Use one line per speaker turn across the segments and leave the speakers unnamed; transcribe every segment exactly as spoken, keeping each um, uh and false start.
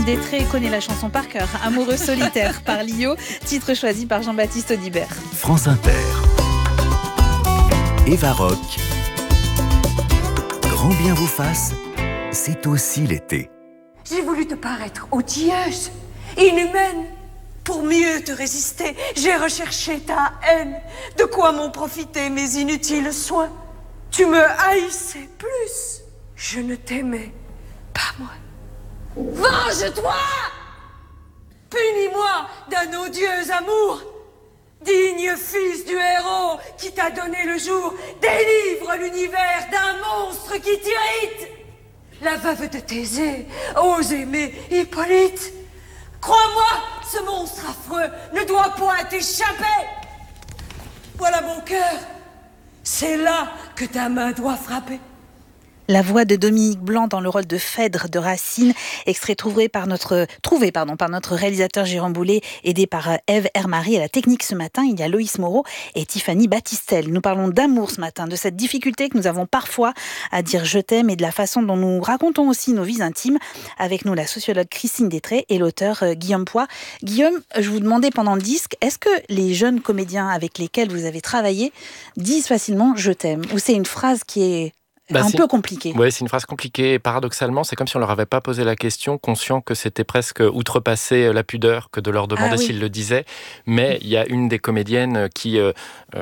Détré connaît la chanson par cœur. Amoureux solitaire par Lio, titre choisi par Jean-Baptiste Audibert.
France Inter. Eva Rock. Grand bien vous fasse, c'est aussi l'été.
J'ai voulu te paraître odieuse, inhumaine. Pour mieux te résister, j'ai recherché ta haine. De quoi m'ont profité mes inutiles soins? Tu me haïssais plus. Je ne t'aimais pas moins. Venge-toi! Punis-moi d'un odieux amour. Digne fils du héros qui t'a donné le jour, délivre l'univers d'un monstre qui t'irrite. La veuve de Thésée ose aimer Hippolyte. Crois-moi, ce monstre affreux ne doit point t'échapper. Voilà mon cœur. C'est là que ta main doit frapper.
La voix de Dominique Blanc dans le rôle de Phèdre de Racine, extrait trouvé par notre, trouvé pardon, par notre réalisateur Jérôme Boulet, aidé par Ève Hermary. À la technique ce matin, il y a Loïs Moreau et Tiffany Battistel. Nous parlons d'amour ce matin, de cette difficulté que nous avons parfois à dire je t'aime et de la façon dont nous racontons aussi nos vies intimes. Avec nous, la sociologue Christine Détré et l'auteur Guillaume Poix. Guillaume, je vous demandais pendant le disque, est-ce que les jeunes comédiens avec lesquels vous avez travaillé disent facilement je t'aime? Ou c'est une phrase qui est Bah, un peu compliqué.
Oui, c'est une phrase compliquée. Et paradoxalement, c'est comme si on leur avait pas posé la question, conscient que c'était presque outrepasser la pudeur que de leur demander ah, oui. s'ils le disaient. Mais il y a une des comédiennes qui, euh,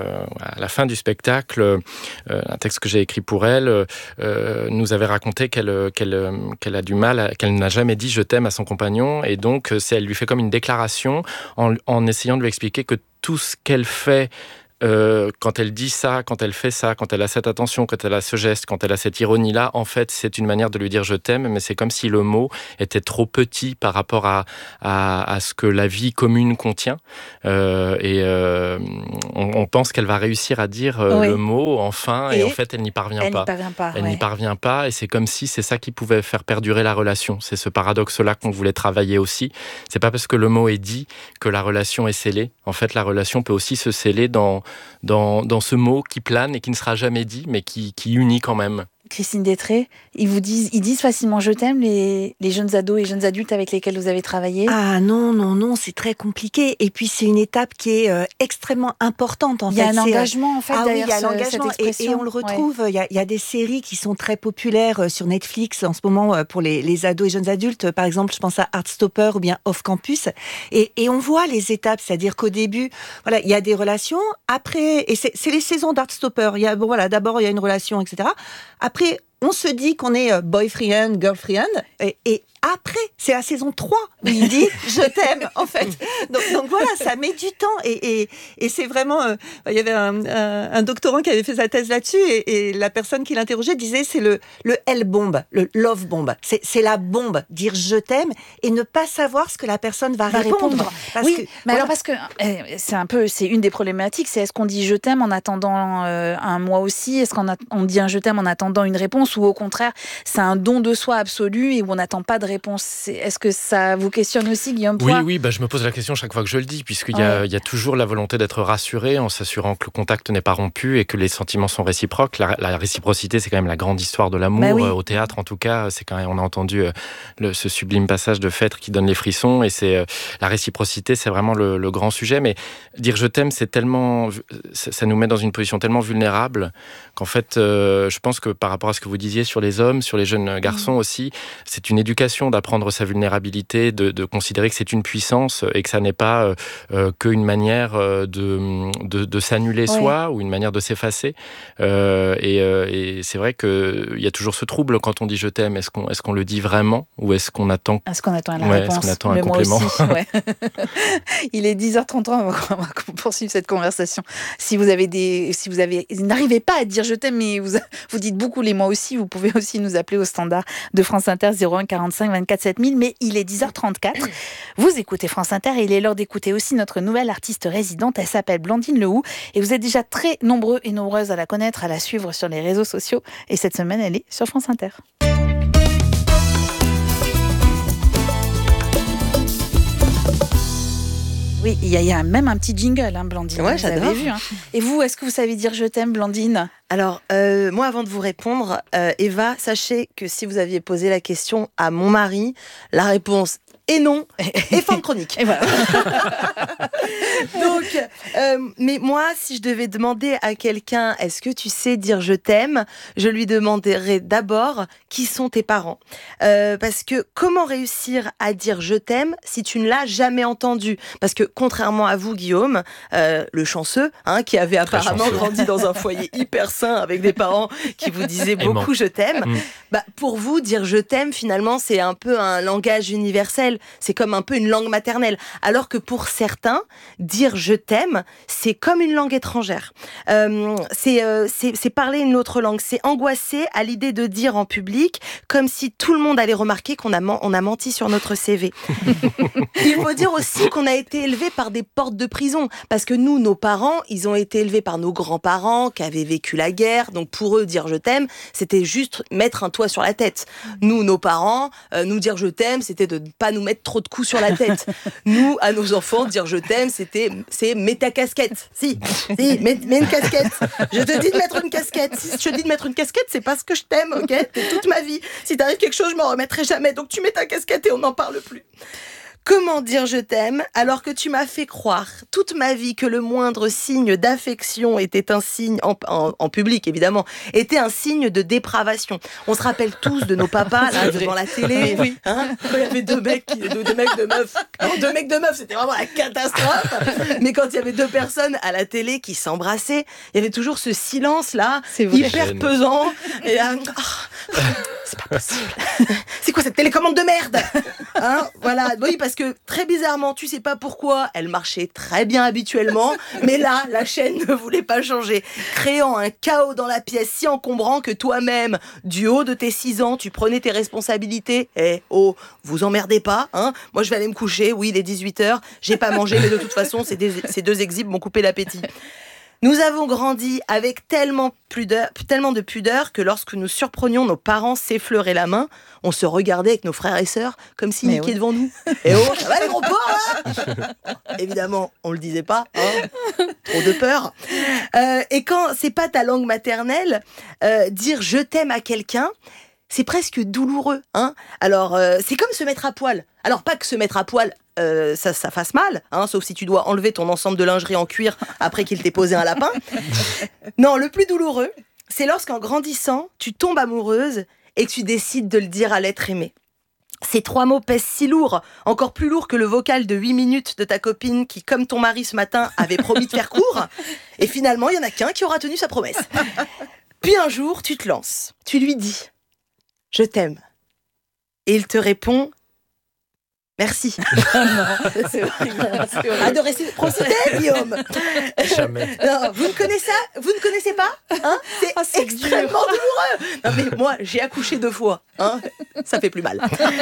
à la fin du spectacle, euh, un texte que j'ai écrit pour elle, euh, nous avait raconté qu'elle, qu'elle, qu'elle a du mal, à, qu'elle n'a jamais dit « je t'aime » à son compagnon. Et donc, c'est, elle lui fait comme une déclaration en, en essayant de lui expliquer que tout ce qu'elle fait Euh, quand elle dit ça, quand elle fait ça, quand elle a cette attention, quand elle a ce geste, quand elle a cette ironie-là, en fait, c'est une manière de lui dire « je t'aime », mais c'est comme si le mot était trop petit par rapport à, à, à ce que la vie commune contient. Euh, et euh, on, on pense qu'elle va réussir à dire euh, oui. le mot, enfin, et, et en fait, elle n'y parvient
elle
pas.
N'y parvient pas
elle
ouais.
n'y parvient pas, et c'est comme si c'est ça qui pouvait faire perdurer la relation. C'est ce paradoxe-là qu'on voulait travailler aussi. C'est pas parce que le mot est dit que la relation est scellée. En fait, la relation peut aussi se sceller dans Dans, dans ce mot qui plane et qui ne sera jamais dit, mais qui, qui unit quand même.
Christine Détré, ils vous disent, ils disent facilement je t'aime, les, les jeunes ados et jeunes adultes avec lesquels vous avez travaillé?
Ah non, non, non, c'est très compliqué. Et puis c'est une étape qui est euh, extrêmement importante. En
il y a
fait.
un
c'est,
engagement en fait
ah
derrière
oui, il y a
ce,
l'engagement
cette
et, et on le retrouve. Ouais. Il, y a, il y a des séries qui sont très populaires sur Netflix en ce moment pour les, les ados et jeunes adultes. Par exemple, je pense à Heartstopper ou bien Off Campus. Et, et on voit les étapes, c'est-à-dire qu'au début, voilà, il y a des relations. Après, et c'est, c'est les saisons d'Heartstopper. Il y a, bon, voilà, d'abord il y a une relation, et cetera. Après, on se dit qu'on est boyfriend, girlfriend, et, et après, c'est la saison trois où il dit « je t'aime » en fait. Donc, donc voilà, ça met du temps. Et, et, et c'est vraiment... Euh, il y avait un, un, un doctorant qui avait fait sa thèse là-dessus et, et la personne qui l'interrogeait disait c'est le, le L-bomb, le love bomb. C'est, c'est la bombe, dire « je t'aime » et ne pas savoir ce que la personne va, va répondre. répondre.
Parce oui, que, mais voilà. alors parce que euh, c'est un peu, c'est une des problématiques, c'est est-ce qu'on dit « je t'aime » en attendant euh, un mois aussi? Est-ce qu'on a, on dit un « je t'aime » en attendant une réponse? Ou au contraire, c'est un don de soi absolu et où on n'attend pas de réponse? Est-ce que ça vous questionne aussi, Guillaume Poix?
Oui, oui, bah, je me pose la question chaque fois que je le dis, puisqu'il y a, ouais. il y a toujours la volonté d'être rassuré en s'assurant que le contact n'est pas rompu et que les sentiments sont réciproques. La, la réciprocité, c'est quand même la grande histoire de l'amour. Bah oui. euh, au théâtre, en tout cas, c'est quand même, on a entendu euh, le, ce sublime passage de Phèdre qui donne les frissons. Et c'est, euh, la réciprocité, c'est vraiment le, le grand sujet. Mais dire je t'aime, c'est tellement, ça, ça nous met dans une position tellement vulnérable qu'en fait, euh, je pense que par rapport à ce que vous disiez sur les hommes, sur les jeunes garçons mmh. aussi, c'est une éducation d'apprendre sa vulnérabilité, de, de considérer que c'est une puissance et que ça n'est pas euh, qu'une manière de, de, de s'annuler ouais. soi ou une manière de s'effacer. Euh, et, euh, et c'est vrai qu'il y a toujours ce trouble quand on dit je t'aime. Est-ce qu'on, est-ce qu'on le dit vraiment ou est-ce qu'on attend
Est-ce qu'on attend la
ouais,
réponse?
Est-ce qu'on attend un complément
aussi, ouais. Il est dix heures trente-trois, on va poursuivre cette conversation. Si vous avez des, si vous avez, vous n'arrivez pas à dire je t'aime, mais vous, vous dites beaucoup les moi aussi, vous pouvez aussi nous appeler au standard de France Inter zéro un quarante-cinq vingt-quatre sept mille. Mais il est dix heures trente-quatre. Vous écoutez France Inter et il est l'heure d'écouter aussi notre nouvelle artiste résidente. Elle s'appelle Blandine Lehoux et vous êtes déjà très nombreux et nombreuses à la connaître, à la suivre sur les réseaux sociaux. Et cette semaine, elle est sur France Inter. Oui, il y, y a même un petit jingle, hein, Blandine.
Ouais,
vous avez vu. Hein. Et vous, est-ce que vous savez dire je t'aime, Blandine?
Alors, euh, moi, avant de vous répondre, euh, Eva, sachez que si vous aviez posé la question à mon mari, la réponse est non, et fin de chronique.
Et voilà.
Donc, euh, mais moi, si je devais demander à quelqu'un, est-ce que tu sais dire je t'aime, je lui demanderais d'abord qui sont tes parents. Euh, parce que comment réussir à dire je t'aime si tu ne l'as jamais entendu? Parce que contrairement à vous, Guillaume, euh, le chanceux, hein, qui avait apparemment grandi dans un foyer hyper sain avec des parents qui vous disaient beaucoup je t'aime, mmh. bah, pour vous, dire je t'aime, finalement, c'est un peu un langage universel. C'est comme un peu une langue maternelle. Alors que pour certains, dire je t'aime, c'est comme une langue étrangère. Euh, c'est, euh, c'est, c'est parler une autre langue. C'est angoissé à l'idée de dire en public, comme si tout le monde allait remarquer qu'on a, man- on a menti sur notre C V. Il faut dire aussi qu'on a été élevé par des portes de prison. Parce que nous, nos parents, ils ont été élevés par nos grands-parents qui avaient vécu la guerre. Donc pour eux, dire je t'aime, c'était juste mettre un toit sur la tête. Nous, nos parents, euh, nous dire je t'aime, c'était de ne pas nous mettre trop de coups sur la tête. Nous, à nos enfants, dire je t'aime, c'était, c'est mets ta casquette. Si, si, mets, mets une casquette. Je te dis de mettre une casquette. Si je te dis de mettre une casquette, c'est parce que je t'aime, ok? C'est toute ma vie. Si t'arrive quelque chose, je m'en remettrai jamais. Donc tu mets ta casquette et on n'en parle plus. Comment dire je t'aime alors que tu m'as fait croire toute ma vie que le moindre signe d'affection était un signe, en, en, en public évidemment, était un signe de dépravation. On se rappelle tous de nos papas là devant la télé, oui, hein, quand il y avait deux mecs, deux, deux mecs de meufs. Non, deux mecs de meufs, c'était vraiment la catastrophe. Mais quand il y avait deux personnes à la télé qui s'embrassaient, il y avait toujours ce silence là, hyper Gêne. pesant. Et là, oh, c'est pas possible. C'est quoi cette télécommande de merde, hein? Voilà, oui, parce que très bizarrement, tu sais pas pourquoi, elle marchait très bien habituellement, mais là, la chaîne ne voulait pas changer, créant un chaos dans la pièce si encombrant que toi-même, du haut de tes six ans, tu prenais tes responsabilités. Eh, oh, vous emmerdez pas, hein? Moi, je vais aller me coucher, oui, il est dix-huit heures, j'ai pas mangé, mais de toute façon, ces, des, ces deux exhibes m'ont coupé l'appétit. Nous avons grandi avec tellement, pudeur, tellement de pudeur que lorsque nous surprenions nos parents s'effleurer la main, on se regardait avec nos frères et sœurs comme s'ils niquaient oui. devant nous. Et oh, ça va les gros porcs, hein? Évidemment, on le disait pas, hein? Trop de peur. Euh, et quand c'est pas ta langue maternelle, euh, dire je t'aime à quelqu'un, c'est presque douloureux, hein? Alors, euh, c'est comme se mettre à poil. Alors, pas que se mettre à poil, euh, ça, ça fasse mal, hein, sauf si tu dois enlever ton ensemble de lingerie en cuir après qu'il t'ait posé un lapin. Non, le plus douloureux, c'est lorsqu'en grandissant, tu tombes amoureuse et que tu décides de le dire à l'être aimé. Ces trois mots pèsent si lourd, encore plus lourd que le vocal de huit minutes de ta copine qui, comme ton mari ce matin, avait promis de faire court. Et finalement, il y en a qu'un qui aura tenu sa promesse. Puis un jour, tu te lances. Tu lui dis « Je t'aime ». Et il te répond « Merci ». C'est horrible. C'est horrible. Ah, de réciprocité, Guillaume.
Jamais.
Non, vous ne connaissez ça, vous ne connaissez pas, hein? C'est, oh, c'est extrêmement dur. douloureux. Non mais moi, j'ai accouché deux fois, hein? Ça fait plus mal.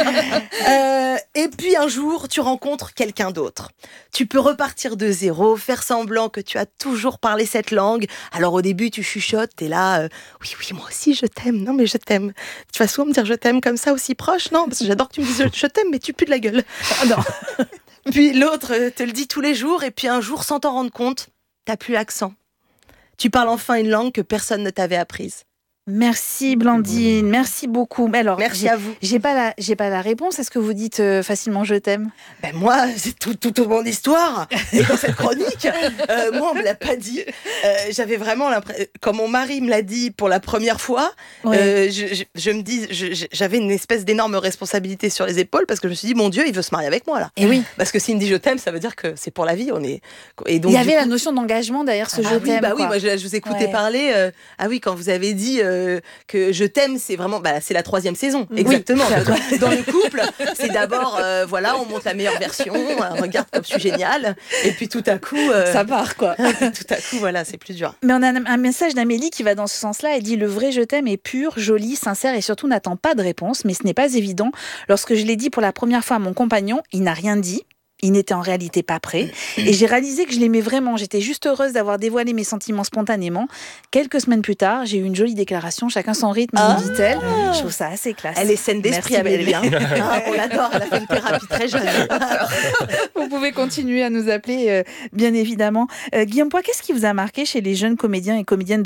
Euh, et puis un jour, tu rencontres quelqu'un d'autre. Tu peux repartir de zéro, faire semblant que tu as toujours parlé cette langue. Alors au début, tu chuchotes, t'es là, euh, oui, oui, moi aussi je t'aime. Non mais je t'aime. Tu vas souvent me dire je t'aime comme ça aussi proche, non? Parce que j'adore que tu me dises je t'aime, mais tu pues de la gueule. Ah non. Puis l'autre te le dit tous les jours, et puis un jour, sans t'en rendre compte, t'as plus l'accent. Tu parles enfin une langue que personne ne t'avait apprise.
Merci Blandine, merci beaucoup. Alors,
merci
j'ai,
à vous.
J'ai pas la, j'ai pas la réponse. Est-ce que vous dites euh, facilement je t'aime?
Ben moi, c'est tout, tout, toute mon histoire. Et dans cette chronique, euh, moi on me l'a pas dit. Euh, j'avais vraiment l'impression, quand mon mari me l'a dit pour la première fois, ouais. euh, je, je, je me dis, je, j'avais une espèce d'énorme responsabilité sur les épaules parce que je me suis dit, mon Dieu, il veut se marier avec moi là.
Et oui.
Parce que s'il me dit je t'aime, ça veut dire que c'est pour la vie. On est. Et donc,
il y avait
coup...
la notion d'engagement derrière ce
ah,
je
oui,
t'aime.
Bah
quoi.
oui, moi je, je vous écoutais ouais. parler. Euh, ah oui, quand vous avez dit. Euh, que je t'aime, c'est vraiment, bah, c'est la troisième saison, exactement. Oui. Dans, dans le couple, c'est d'abord, euh, voilà, on monte la meilleure version, euh, regarde comme je suis géniale, et puis tout à coup, euh,
ça part quoi.
Tout à coup, voilà, c'est plus dur.
Mais on a un message d'Amélie qui va dans ce sens-là. Elle dit le vrai je t'aime est pur, joli, sincère et surtout n'attend pas de réponse. Mais ce n'est pas évident. Lorsque je l'ai dit pour la première fois à mon compagnon, il n'a rien dit. Il n'était en réalité pas prêt. Et j'ai réalisé que je l'aimais vraiment. J'étais juste heureuse d'avoir dévoilé mes sentiments spontanément. Quelques semaines plus tard, j'ai eu une jolie déclaration. Chacun son rythme, ah me dit-elle. Je trouve ça assez classe.
Elle est saine d'esprit, Amélie. Ah, on l'adore. Elle a fait une thérapie très jeune.
Vous pouvez continuer à nous appeler, euh, bien évidemment. Euh, Guillaume Poix, qu'est-ce qui vous a marqué chez les jeunes comédiens et comédiennes de votre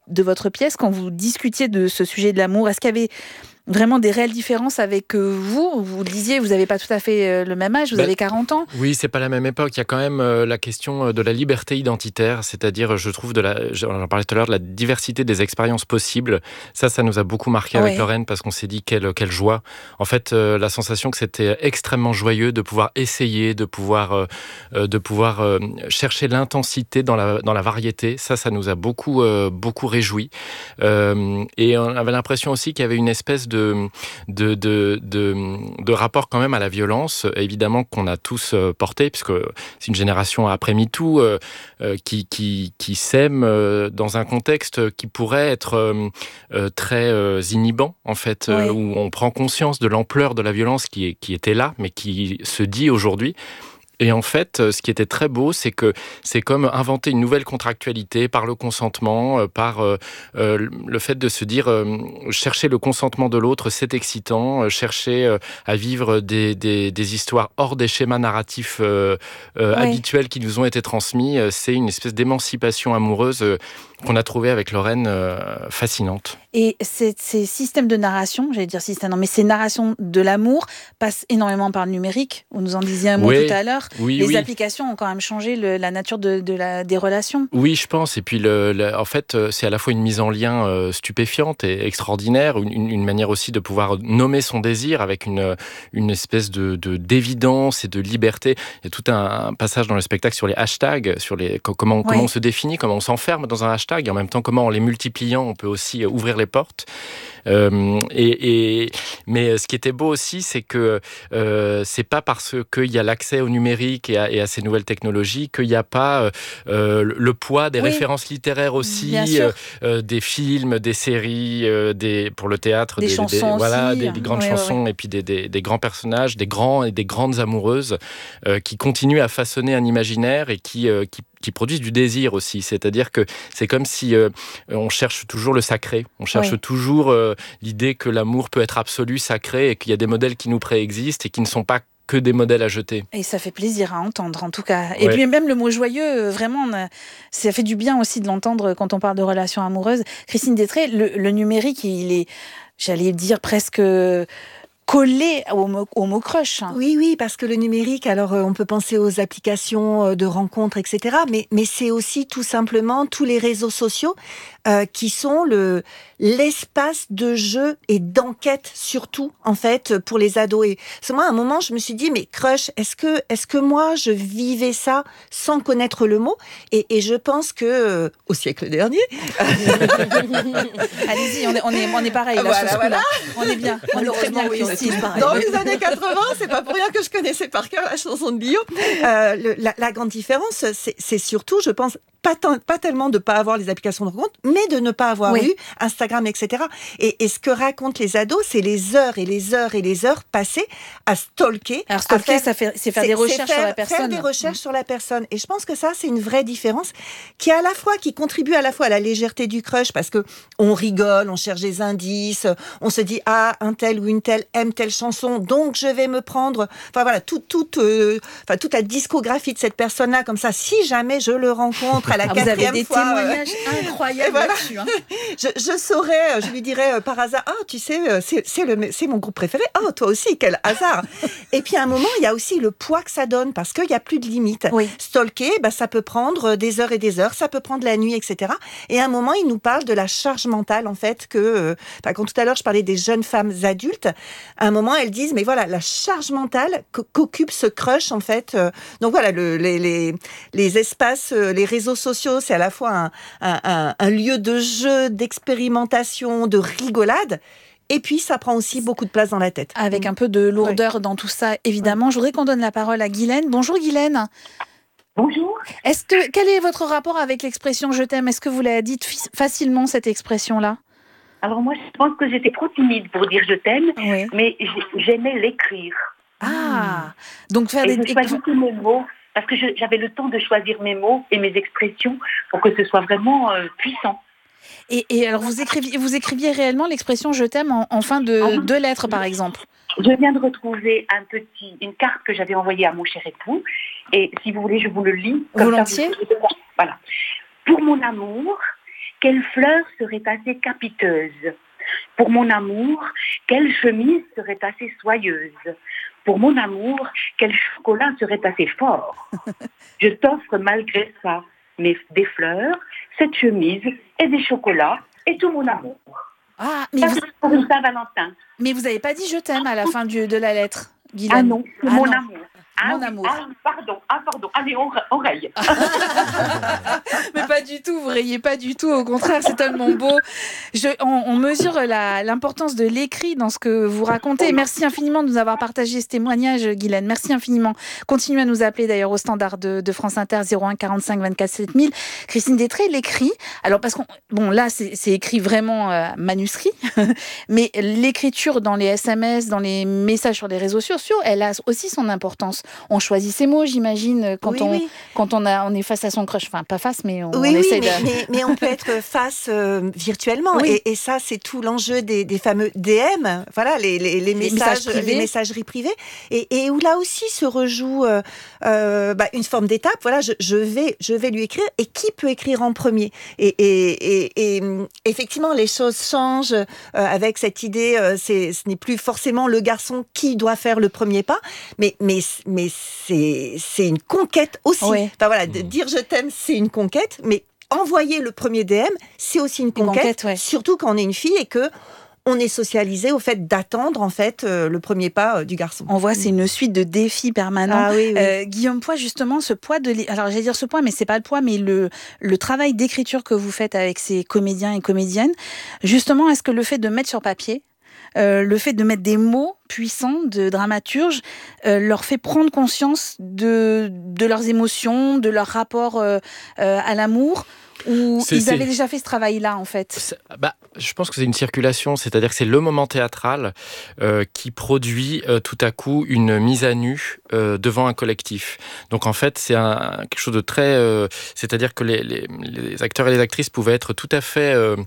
de votre pièce, quand vous discutiez de ce sujet de l'amour, est-ce qu'il y avait vraiment des réelles différences avec euh, vous? Vous le disiez, vous n'avez pas tout à fait euh, le même âge, vous ben, avez quarante ans.
Oui, c'est pas la même époque. Il y a quand même euh, la question de la liberté identitaire, c'est-à-dire, je trouve, de la, j'en parlais tout à l'heure, de la diversité des expériences possibles. Ça, ça nous a beaucoup marqué avec ouais. Lorraine, parce qu'on s'est dit quelle, quelle joie. En fait, euh, la sensation que c'était extrêmement joyeux de pouvoir essayer, de pouvoir, euh, de pouvoir euh, chercher l'intensité dans la, dans la variété. Ça, ça nous a beaucoup, euh, beaucoup réjouis. Euh, et on avait l'impression aussi qu'il y avait une espèce de De, de, de, de, de rapport quand même à la violence, évidemment qu'on a tous porté, puisque c'est une génération après MeToo euh, euh, qui, qui, qui s'aime euh, dans un contexte qui pourrait être euh, très euh, inhibant, en fait, oui. euh, où on prend conscience de l'ampleur de la violence qui, est, qui était là, mais qui se dit aujourd'hui. Et en fait, ce qui était très beau, c'est que c'est comme inventer une nouvelle contractualité par le consentement, euh, par euh, euh, le fait de se dire euh, chercher le consentement de l'autre, c'est excitant, euh, chercher euh, à vivre des, des, des histoires hors des schémas narratifs euh, euh, oui. habituels qui nous ont été transmis. Euh, c'est une espèce d'émancipation amoureuse euh, qu'on a trouvée avec Lorraine euh, fascinante.
Et ces, ces systèmes de narration, j'allais dire système, non, mais ces narrations de l'amour passent énormément par le numérique. Vous nous en disiez un mot oui. tout à l'heure.
Oui,
les
oui.
applications ont quand même changé le, la nature de, de la, des relations.
Oui, je pense. Et puis, le, le, en fait, c'est à la fois une mise en lien euh, stupéfiante et extraordinaire, une, une manière aussi de pouvoir nommer son désir avec une, une espèce de, de, d'évidence et de liberté. Il y a tout un, un passage dans le spectacle sur les hashtags, sur les, comment, oui. comment on se définit, comment on s'enferme dans un hashtag, et en même temps, comment en les multipliant, on peut aussi ouvrir les portes. Euh, et, et, mais ce qui était beau aussi, c'est que euh, c'est pas parce qu'il y a l'accès au numérique et à, et à ces nouvelles technologies qu'il n'y a pas euh, le poids des oui. références littéraires aussi, euh, euh, des films, des séries, euh, des, pour le théâtre,
des,
des
chansons
des, voilà,
aussi.
des, des grandes
ouais,
chansons
ouais.
et puis des, des, des grands personnages, des grands et des grandes amoureuses euh, qui continuent à façonner un imaginaire et qui, euh, qui qui produisent du désir aussi, c'est-à-dire que c'est comme si euh, on cherche toujours le sacré, on cherche oui. toujours euh, l'idée que l'amour peut être absolu, sacré, et qu'il y a des modèles qui nous préexistent et qui ne sont pas que des modèles à jeter.
Et ça fait plaisir à entendre, en tout cas. Et
ouais.
puis même le mot joyeux, vraiment, ça fait du bien aussi de l'entendre quand on parle de relations amoureuses. Christine Détré, le, le numérique, il est, j'allais dire, presque collé au mot, au mot crush.
Oui, oui, parce que le numérique, alors on peut penser aux applications de rencontres, et cetera. Mais, mais c'est aussi tout simplement tous les réseaux sociaux euh, qui sont le, l'espace de jeu et d'enquête surtout, en fait, pour les ados. Et c'est moi, à un moment, je me suis dit, mais crush, est-ce que, est-ce que moi, je vivais ça sans connaître le mot? Et, et je pense que, euh, au siècle dernier...
Allez-y, on est, on est, on est pareil, là,
voilà,
sur ce
voilà.
On est bien, on est très bien, oui, Christine.
Dans les années quatre-vingts, c'est pas pour rien que je connaissais par cœur la chanson de Bio. Euh, le, la, la grande différence, c'est, c'est surtout, je pense, pas, tant, pas tellement de ne pas avoir les applications de rencontre, mais de ne pas avoir oui. eu Instagram, et cetera. Et, et ce que racontent les ados, c'est les heures et les heures et les heures passées à stalker.
Alors stalker, faire, ça fait, c'est faire c'est, des recherches faire, sur la personne.
Faire des recherches mmh. sur la personne. Et je pense que ça, c'est une vraie différence qui, à la fois, qui contribue à la fois à la légèreté du crush, parce que on rigole, on cherche des indices, on se dit, ah, un tel ou une telle aime telle chanson, donc je vais me prendre, enfin voilà, tout, tout, euh, enfin, toute la discographie de cette personne-là, comme ça, si jamais je le rencontre à la ah, quatrième
vous avez des
fois,
témoignages euh, incroyables voilà. là-dessus. Hein.
je, je saurais, je lui dirais euh, par hasard, ah, tu sais, c'est, c'est, le, c'est mon groupe préféré, ah, oh, toi aussi, quel hasard. Et puis à un moment, il y a aussi le poids que ça donne, parce qu'il n'y a plus de limite. Oui. Stalker, bah, ça peut prendre des heures et des heures, ça peut prendre la nuit, et cetera. Et à un moment, il nous parle de la charge mentale, en fait, que, euh, enfin, quand tout à l'heure, je parlais des jeunes femmes adultes, à un moment, elles disent, mais voilà, la charge mentale qu'occupe ce crush, en fait. Euh, donc voilà, le, les, les, les espaces, euh, les réseaux sociaux, c'est à la fois un, un, un, un lieu de jeu, d'expérimentation, de rigolade. Et puis, ça prend aussi beaucoup de place dans la tête.
Avec un peu de lourdeur oui. dans tout ça, évidemment. Oui. Je voudrais qu'on donne la parole à Guylaine. Bonjour Guylaine.
Bonjour.
Est-ce que, quel est votre rapport avec l'expression « je t'aime » ? Est-ce que vous l'avez dite facilement, cette expression-là ?
Alors moi, je pense que j'étais trop timide pour dire « je t'aime oui. », mais j'aimais l'écrire.
Ah, donc faire
et
des...
je choisissais mes mots, parce que je, j'avais le temps de choisir mes mots et mes expressions pour que ce soit vraiment euh, puissant.
Et, et alors, vous écriviez, vous écriviez réellement l'expression « je t'aime » en, en fin de ah, deux lettres, par exemple ?
Je viens de retrouver un petit, une carte que j'avais envoyée à mon cher époux, et si vous voulez, je vous le lis.
Volontiers.
Ça, vous... Voilà. Pour mon amour, quelle fleur serait assez capiteuse? Pour mon amour, quelle chemise serait assez soyeuse? Pour mon amour, quel chocolat serait assez fort? Je t'offre malgré ça mais des fleurs, cette chemise et des chocolats et tout mon amour.
Ah, mais
ça,
vous...
c'est pour une Saint-Valentin.
Mais vous n'avez pas dit je t'aime à la fin du, de la lettre, Guylaine.
Ah non, c'est
ah
mon
non.
amour. Ah,
Mon
oui,
amour.
Ah, pardon, ah, pardon. Allez, oreille.
Mais pas du tout, vous rayez pas du tout. Au contraire, c'est tellement beau. Je, on, on mesure la, l'importance de l'écrit dans ce que vous racontez. Merci infiniment de nous avoir partagé ce témoignage, Guylaine. Merci infiniment. Continuez à nous appeler d'ailleurs au standard de, de France Inter zéro un quarante-cinq vingt-quatre sept mille. Christine Détré l'écrit. Alors parce qu'on, bon là c'est, c'est écrit vraiment euh, manuscrit, mais l'écriture dans les S M S, dans les messages sur les réseaux sociaux, elle a aussi son importance. On choisit ses mots, j'imagine, quand,
oui,
on,
oui.
quand on, a, on est face à son crush. Enfin, pas face, mais on,
oui,
on
oui,
essaie
mais,
de...
mais, mais on peut être face euh, virtuellement.
Oui.
Et, et ça, c'est tout l'enjeu des, des fameux D M, voilà, les, les, les,
les
messages,
messages privés.
les messageries privées. Et, et où là aussi se rejoue euh, euh, bah, une forme d'étape. Voilà, je, je, vais, je vais lui écrire. Et qui peut écrire en premier? Et, et, et, et effectivement, les choses changent euh, avec cette idée. Euh, c'est, ce n'est plus forcément le garçon qui doit faire le premier pas, mais, mais, mais c'est, c'est une conquête aussi.
Ouais.
Enfin, voilà, de dire je t'aime, c'est une conquête, mais envoyer le premier D M, c'est aussi une conquête,
conquête, ouais.
surtout quand on est une fille et que on est socialisé au fait d'attendre en fait euh, le premier pas euh, du garçon.
On voit, c'est une suite de défis permanents.
Ah, oui, oui.
Euh, Guillaume Poix, justement, ce poids de, alors j'allais dire ce poids, mais c'est pas le poids, mais le le travail d'écriture que vous faites avec ces comédiens et comédiennes. Justement, est-ce que le fait de mettre sur papier, Euh, le fait de mettre des mots puissants de dramaturge euh, leur fait prendre conscience de, de leurs émotions, de leur rapport euh, euh, à l'amour, ou
C'est-
ils
c'est-
avaient déjà fait ce travail-là, en fait?
C'est- Bah, je pense que c'est une circulation, c'est-à-dire que c'est le moment théâtral euh, qui produit euh, tout à coup une mise à nu euh, devant un collectif. Donc en fait, c'est un, quelque chose de très... euh, c'est-à-dire que les, les, les acteurs et les actrices pouvaient être tout à fait, euh,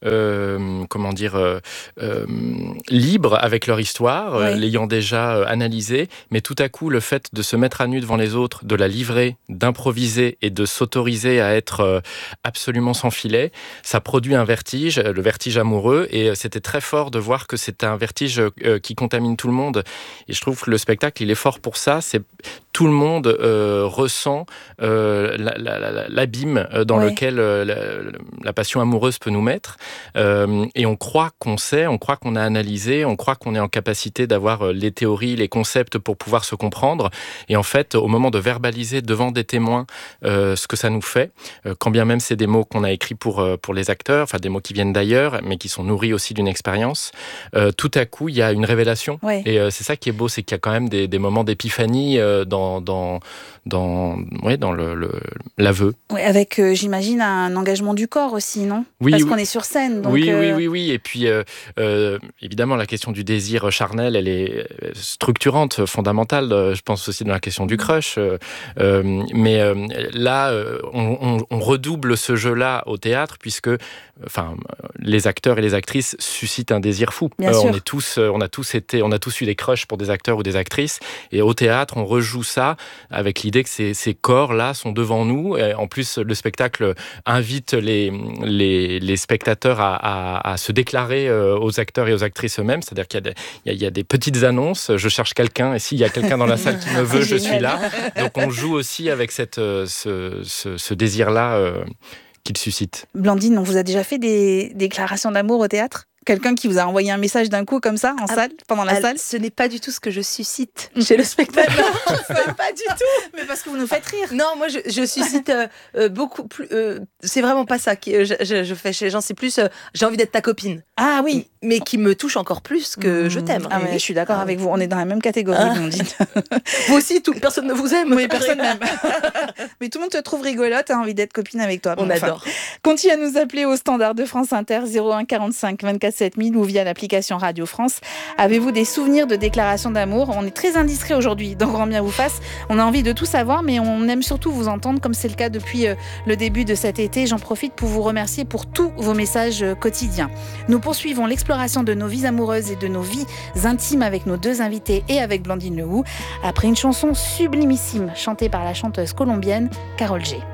euh, comment dire, euh, euh, libres avec leur histoire, euh,
Ouais.
l'ayant déjà euh, analysée, mais tout à coup, le fait de se mettre à nu devant les autres, de la livrer, d'improviser et de s'autoriser à être euh, absolument sans filet, ça produit un vertige, le vertige amoureux, et c'était très fort de voir que c'est un vertige euh, qui contamine tout le monde. Et je trouve que le spectacle, il est fort pour ça. C'est tout le monde euh, ressent euh, la, la, la, l'abîme dans
Ouais.
lequel euh, la, la passion amoureuse peut nous mettre. Euh, et on croit qu'on sait, on croit qu'on a analysé, on croit qu'on est en capacité d'avoir les théories, les concepts pour pouvoir se comprendre. Et en fait, au moment de verbaliser devant des témoins euh, ce que ça nous fait, euh, quand bien même c'est des mots qu'on a écrits pour, euh, pour les acteurs, enfin des mots qui viennent d'ailleurs, mais qui sont nourris aussi d'une expérience, euh, tout à coup, il y a une révélation.
Ouais.
Et euh, c'est ça qui est beau, c'est qu'il y a quand même des, des moments d'épiphanie euh, dans, dans, dans, ouais, dans le, le, l'aveu.
Ouais, avec, euh, j'imagine, un engagement du corps aussi, non?
Oui,
Parce
oui.
qu'on est sur scène. Donc,
oui,
euh,
oui, oui, oui. Et puis, euh, euh, évidemment, la question du désir charnel, elle est structurante, fondamentale. euh, Je pense aussi dans la question du crush. Euh, euh, mais euh, là, euh, on, on, on redouble ce jeu-là au théâtre, puisque, enfin, les acteurs et les actrices suscitent un désir fou.
Bien
Euh,
sûr.
on est tous, euh, on a tous été, on a tous eu des crushs pour des acteurs ou des actrices. Et au théâtre, on rejoue ça avec l'idée que ces, ces corps-là sont devant nous. Et en plus, le spectacle invite les, les, les spectateurs à, à, à se déclarer euh, aux acteurs et aux actrices eux-mêmes. C'est-à-dire qu'il y a, des, il y a, il y a des petites annonces. Je cherche quelqu'un, et s'il y a quelqu'un dans la salle qui me veut, je suis là. Donc on joue aussi avec cette, euh, ce, ce, ce désir-là euh, qu'il suscite.
Blandine, on vous a déjà fait des déclarations d'amour au théâtre? Quelqu'un qui vous a envoyé un message d'un coup comme ça, en
Ah,
salle, pendant la
Ah,
salle?
ce n'est pas du tout ce que je suscite chez le spectacle. C'est pas du tout.
Mais parce que vous nous faites rire.
Non, moi je, je suscite euh, euh, beaucoup plus. euh, c'est vraiment pas ça que je, je, je fais chez les gens. C'est plus euh, j'ai envie d'être ta copine,
Ah oui.
mais qui me touche encore plus que je t'aime.
Ah, mais je suis d'accord avec vous. On est dans la même catégorie,
Ah.
Blandine.
Vous aussi, tout, personne ne vous aime.
Oui, personne n'aime. Mais tout le monde te trouve rigolote, a envie d'être copine avec toi.
On
Bon, enfin,
adore.
Continuez à nous appeler au standard de France Inter zéro un quarante-cinq vingt-quatre sept mille ou via l'application Radio France. Avez-vous des souvenirs de déclarations d'amour? On est très indiscret aujourd'hui dans Grand Bien vous fasse. On a envie de tout savoir, mais on aime surtout vous entendre, comme c'est le cas depuis euh, le début de cet été. J'en profite pour vous remercier pour tous vos messages euh, quotidiens. Nous poursuivons l'exploration de nos vies amoureuses et de nos vies intimes avec nos deux invités et avec Blandine Lehoux, après une chanson sublimissime chantée par la chanteuse colombienne Karol G.